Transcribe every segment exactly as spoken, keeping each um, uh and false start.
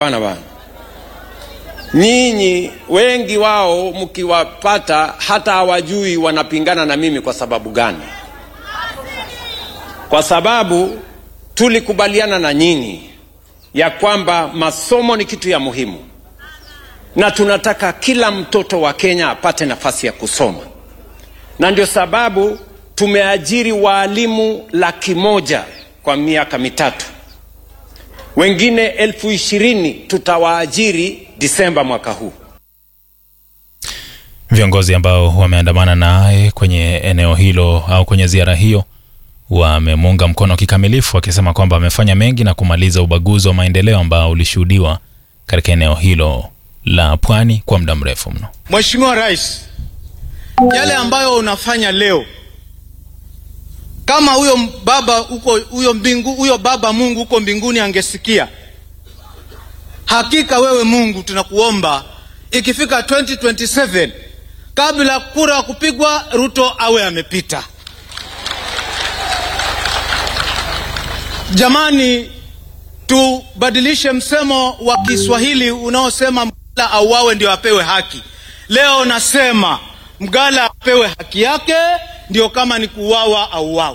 Bana bana. Nyinyi wengi wao mkiwapata hata hawajui wanapingana na mimi kwa sababu gani? Kwa sababu tulikubaliana na nyinyi ya kwamba masomo ni kitu ya muhimu. Na tunataka kila mtoto wa Kenya apate nafasi ya kusoma. Na ndio sababu tumeajiri walimu laki moja kwa miaka mitatu. Wengine elfu ishirini tutawaajiri Disemba mwaka huu. Viongozi ambao wameandamana naye kwenye eneo hilo au kwenye ziara hiyo wamemunga mkono kikamilifu, wakisema kwamba amefanya mengi na kumaliza ubaguzi wa maendeleo ambao ulishuhudiwa katika eneo hilo la Pwani kwa muda mrefu mno. Mheshimiwa Rais, yale ambayo unafanya leo, kama huyo baba huko huyo mbingu huyo baba Mungu huko mbinguni angesikia, hakika wewe Mungu tunakuomba ikifika twenty twenty-seven kabla kura kupigwa Ruto awe amepita. Jamani, tubadilishe msemo wa Kiswahili unaosema mgala auawe ndio apewe haki. Leo nasema mgala apewe haki yake, ndio kama ni kuuawa auawe.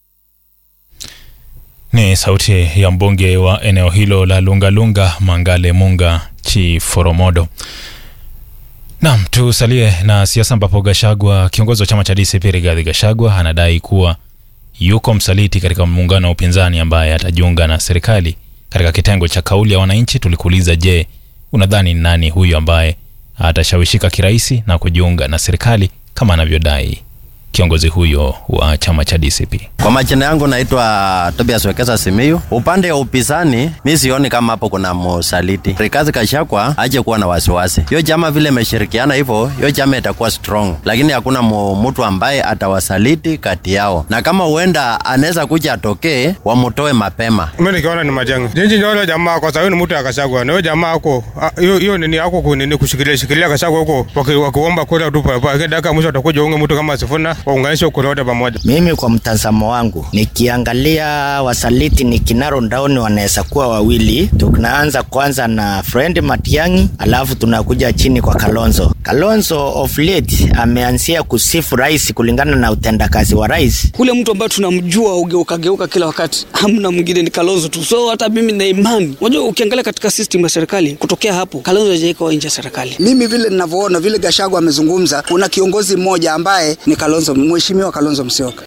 Ni sauti ya mbunge wa eneo hilo la Lungalunga Mangale Munga Chiforomodo. Naam, tusalie na siasa ambapo Gachagua, kiongozi wa chama cha D C P Rigathi Gachagua, anadai kuwa yuko msaliti katika muungano wa upinzani ambaye atajiunga na serikali. Katika kitengo cha kauli ya wananchi tulikuuliza, je, unadhani nani huyu ambaye atashawishika kiraisi na kujiunga na serikali kama anavyodai kiongozi huyo wa chama cha D C P? Kwa majina yangu naitwa Tobias Wekesa Simiyu. Upande wa upinzani mimi sioni kama hapo kuna msaliti. Rigathi Gachagua aje kuwa na wasiwasi. Hiyo chama vile imeshirikiana hivyo, hiyo chama itakuwa strong. Lakini hakuna mtu ambaye atawasaliti kati yao. Na kama huenda anaweza kuja atokee, wamutoe mapema. Mimi nikiona ni majengo. Jinji ndio jamaa kwa sababu ni mtu akachagua. Na hiyo jamaa huko hiyo hiyo nini yako kunini kushikilia shikilia Gachagua huko wakiomba kura tu pale. Dakika mwisho atakuja unge mtu kama Sifuna waunganishe kura pamoja. Mimi kwa mtazamo wangu nikiangalia wasaliti ni kinaro down wanaweza kuwa wawili. Tunaanza kwanza na Friend Matiang'i, alafu tunakuja chini kwa Kalonzo. Kalonzo of late ameanzia kusifu rais kulingana na utendakazi wa rais. Kule mtu ambaye tunamjua ugeuka geuka kila wakati, hamna mwingine ni Kalonzo tu. So hata mimi na imani, unajua ukiangalia katika system ya serikali kutokea hapo Kalonzo hajaiko nje ya serikali. Mimi vile ninavyoona vile Gachagua amezungumza, kuna kiongozi mmoja ambaye ni Kalonzo, Mheshimiwa Kalonzo Musyoka.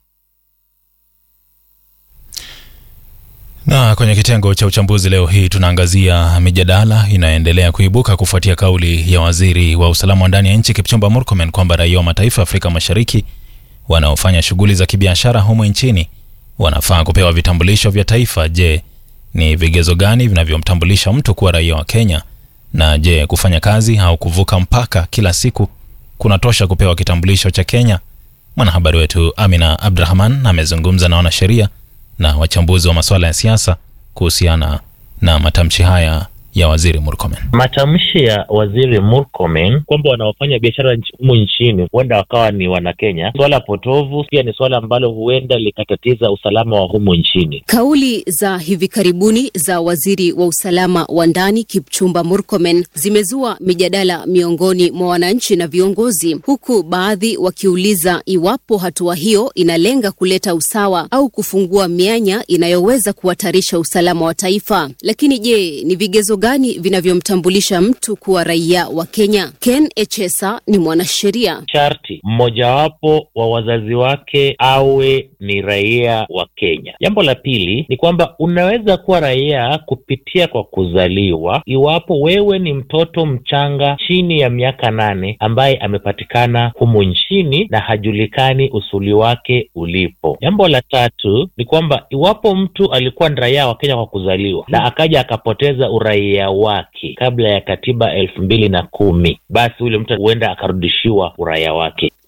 Na kwenye kitengo cha uchambuzi leo hii tunaangazia mijadala inaendelea kuibuka kufuatia kauli ya waziri wa usalama wa ndani ya nchi Kipchumba Murkomen kwamba raia wa mataifa Afrika Mashariki wanaofanya shughuli za kibiashara humu nchini wanafaa kupewa vitambulisho vya taifa. Je, ni vigezo gani vinavyomtambulisha mtu kuwa raia wa Kenya? Na je, kufanya kazi au kuvuka mpaka kila siku kunatosha kupewa kitambulisho cha Kenya? Mwanahabari wetu Amina Abdrahman amezungumza na wanasheria na wachambuzi wa masuala ya siasa kuhusiana na matamshi haya ya waziri Murkomen. Matamshi ya waziri Murkomen kwamba wanaofanya biashara humu nchini huenda wakawa ni wana Kenya, swala potovu, pia ni swala ambalo huenda likatatiza usalama wa humu nchini. Kauli za hivi karibuni za waziri wa usalama wa ndani Kipchumba Murkomen zimezua mijadala miongoni mwa wananchi na viongozi, huku baadhi wakiuliza iwapo hatua hiyo inalenga kuleta usawa au kufungua mianya inayoweza kuhatarisha usalama wa taifa. Lakini je, ni vigezo gani vinavyomtambulisha mtu kuwa raia wa Kenya? Ken Echesa ni mwanasheria. Sharti mmojawapo wa wazazi wake awe ni raia wa Kenya. Jambo la pili ni kwamba unaweza kuwa raia kupitia kwa kuzaliwa iwapo wewe ni mtoto mchanga chini ya miaka nane ambaye amepatikana humu nchini na hajulikani usuli wake ulipo. Jambo la tatu ni kwamba iwapo mtu alikuwa ni raia wa Kenya kwa kuzaliwa na akaja akapoteza uraia wake kabla ya katiba elfu mbili na kumi, basi ule mtu huenda akarudishiwa uraia wake.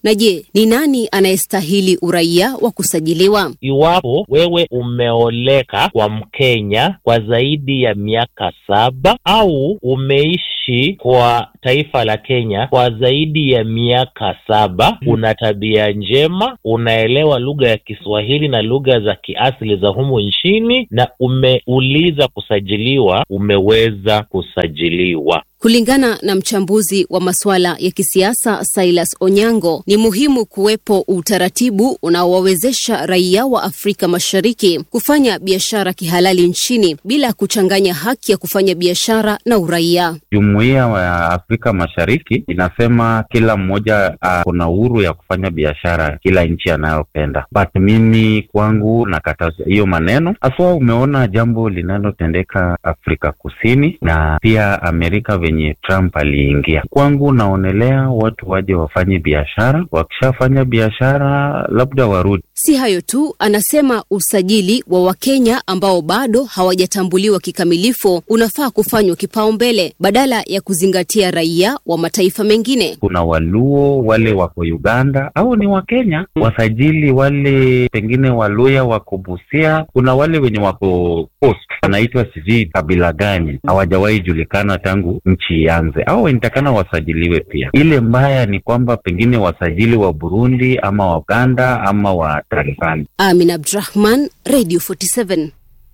Na je, ni nani anayestahili uraia wa kusajiliwa? Iwapo wewe umeoleka kwa Mkenya kwa zaidi ya miaka saba au umeishi kwa taifa la Kenya kwa zaidi ya miaka saba, una tabia njema, unaelewa lugha ya Kiswahili na lugha za kiasili za humu nchini, na umeuliza kusajiliwa, umeweza kusajiliwa. Kulingana na mchambuzi wa masuala ya kisiasa Silas Onyango, ni muhimu kuwepo utaratibu unaowawezesha raia wa Afrika Mashariki kufanya biashara kihalali nchini bila kuchanganya haki ya kufanya biashara na uraia. Jumuiya wa Afrika Mashariki inasema kila mmoja kuna uhuru ya kufanya biashara kila nchi anayopenda. But mimi kwangu nakataza hiyo maneno. Aswa umeona jambo linalotendeka Afrika Kusini na pia Amerika venye Trump aliingia. Kwangu naonelea watu waje wafanye biashara, wakishafanya biashara labda warudi. Si hayo tu, anasema usajili wa Wakenya ambao bado hawajatambuliwa kikamilifu unafaa kufanywa kipaumbele badala ya kuzingatia raia wa mataifa mengine. Kuna Waluo wale wako Uganda au ni Wakenya, wasajili wale pengine Waluya wako Busia, kuna wale wenye wako Coast wanaitwa sijui kabila gani, hawajawahi julikana tangu nchi ianze, au inatakana wasajiliwe pia. Ile mbaya ni kwamba pengine wasajili wa Burundi ama wa Uganda ama wa Tanzania. Amin Abdrahman, Radio forty-seven.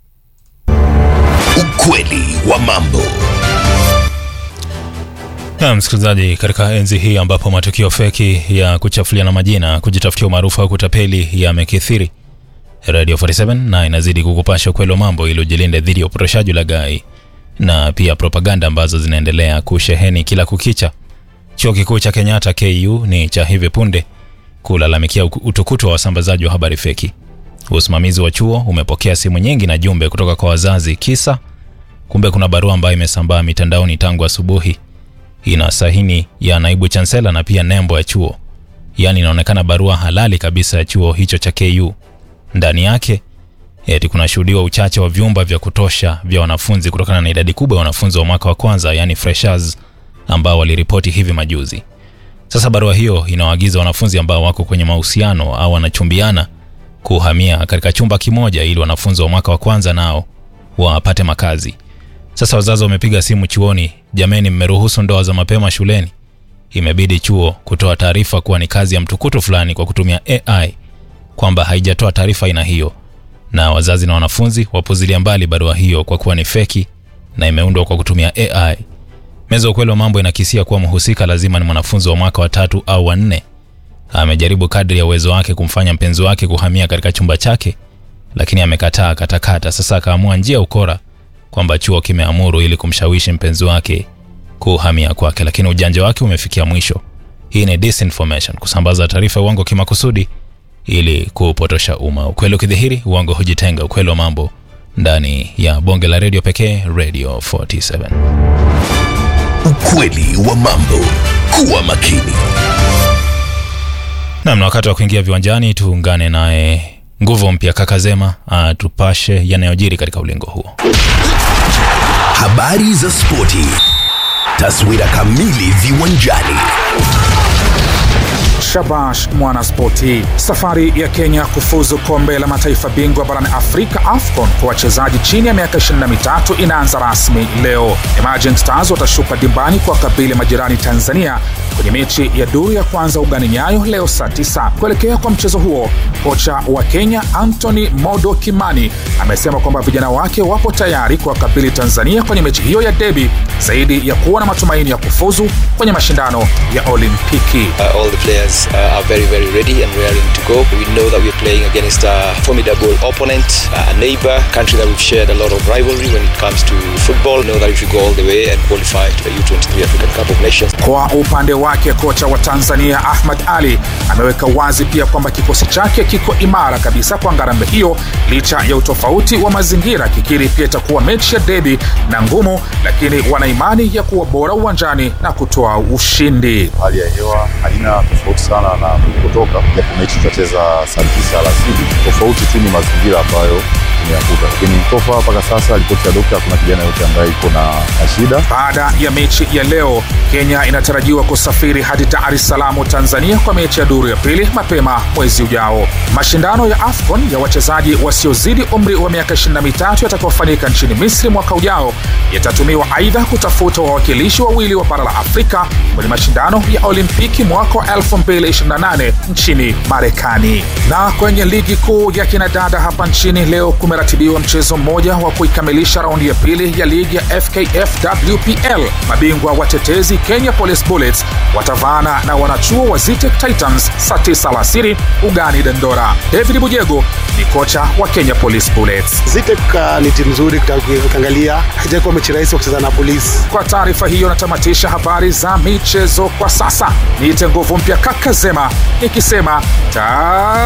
Ukweli wa mambo. Na msikilizaji, katika enzi hii ambapo matukio feki ya kuchafuliana majina, kujitafutia umaarufu au kutapeli yamekithiri, Radio forty-seven na inazidi kukupasha ukweli wa mambo ili ujilinde dhidi ya upotoshaji, ulaghai na pia propaganda ambazo zinaendelea kusheheni kila kukicha. Chuo Kikuu cha Kenyatta K U ni cha hivi punde kulalamikia utukutu wa wasambazaji wa habari feki. Usimamizi wa chuo umepokea simu nyingi na jumbe kutoka kwa wazazi, kisa kumbe kuna barua ambayo imesambaa mitandaoni tangu asubuhi. Ina sahini ya naibu chancellor na pia nembo ya chuo. Yaani inaonekana barua halali kabisa ya chuo hicho cha K U. Ndani yake eti kuna shuhudiwa uchache wa vyumba vya kutosha vya wanafunzi kutokana na idadi kubwa ya wanafunzi wa mwaka wa kwanza, yani freshers, ambao waliripoti hivi majuzi. Sasa barua hiyo inawaagiza wanafunzi ambao wako kwenye mahusiano au wanachumbiana kuhamia katika chumba kimoja ili wanafunzi wa mwaka wa kwanza nao wapate makazi. Sasa wazazi wamepiga simu chuoni, jameni, mmeruhusu ndoa za mapema shuleni? Imebidi chuo kutoa taarifa kuwa ni kazi ya mtukutu fulani kwa kutumia A I, kwamba haijatoa taarifa ina hiyo, na wazazi na wanafunzi wapuzilia mbali barua hiyo kwa kuwa ni feki na imeundwa kwa kutumia A I. Meza ukweli wa mambo inakisia kuwa mhusika lazima ni mwanafunzi wa mwaka wa tatu au wa nne. Amejaribu kadri ya uwezo wake kumfanya mpenzi wake kuhamia katika chumba chake, lakini amekataa katakata. Sasa akaamua njia ukora kwamba chuo kimeamuru ili kumshawishi mpenzi wake kuhamia kwake, lakini ujanja wake umefikia mwisho. Hii ni disinformation, kusambaza taarifa uongo kimakusudi ili kupotosha umma. Ukweli ukidhihiri, uongo hujitenga. Ukweli wa mambo ndani ya bonge la radio pekee, Radio forty-seven. Ukweli wa mambo. Kuwa makini. Na mna wakati wa kuingia viwanjani, tuungane naye nguvu mpya Kakazema atupashe yanayojiri katika ulingo huo. Habari za spoti. Taswira kamili viwanjani. Shabash mwana spoti. Safari ya Kenya kufuzu kombe la mataifa bingwa barani Afrika AFCON kwa wachezaji chini ya miaka ishirini na mitatu inaanza rasmi leo. Emerging Stars watashuka dimbani kwa kabili majirani Tanzania kwenye mechi ya duru ya kwanza ugani Nyayo leo saa tisa. Kuelekea kwa mchezo huo, kocha wa Kenya Anthony Modo Kimani amesema kwamba vijana wake wapo tayari kwa kabili Tanzania kwenye mechi hiyo ya derby, zaidi ya kuwa na matumaini ya kufuzu kwenye mashindano ya Olimpiki. Uh, all the players Uh, are very very ready and raring to go. We know that we're playing against a formidable opponent, a neighbor country that we've shared a lot of rivalry when it comes to football. We know that if we go all the way and qualify to the U twenty-three African Cup of Nations. Kwa upande wake, kocha wa Tanzania Ahmad Ali ameweka wazi pia kwamba kikosi chake kiko imara kabisa kwa ngarambe hiyo licha ya utofauti wa mazingira, kikiri pia itakuwa mechi ya derby na ngumu, lakini wana imani ya kuwa bora uwanjani na kutoa ushindi. Hali ya hewa haina tofauti sana na kutoka, japo mechi tutacheza saa tisa tisa alasiri. Tofauti tu ni mazingira ambayo tumeyakuta, lakini tofa mpaka sasa ripoti ya daktari kuna kijana yote ambaye iko na shida. Baada ya mechi ya leo, Kenya inatarajiwa kusafiri hadi Dar es Salaam, Tanzania kwa mechi ya duru ya pili mapema mwezi ujao. Mashindano ya AFCON ya wachezaji wasiozidi umri wa miaka ishirini na mitatu yatakayofanyika nchini Misri mwaka ujao yatatumiwa aidha kutafuta wawakilishi wawili wa bara la Afrika kwenye mashindano ya Olimpiki mwaka wa elfu mbili ishirini na nane nchini Marekani. Na kwenye ligi kuu ya kinadada hapa nchini leo kumeratibiwa mchezo mmoja wa kuikamilisha raundi ya pili ya ligi ya F K F W P L. Mabingwa watetezi Kenya Police Bullets watavaana na wanachuo wa Zitek Titans saa tisa alasiri ugani Dandora. David Bujego ni kocha wa Kenya Police Bullets. Zitek uh, ni timu nzuri ukiangalia, haijakuwa mechi rahisi kucheza na polisi. Kwa taarifa hiyo natamatisha habari za michezo kwa sasa. Niite nguvu mpya Kaka Zema nikisema ta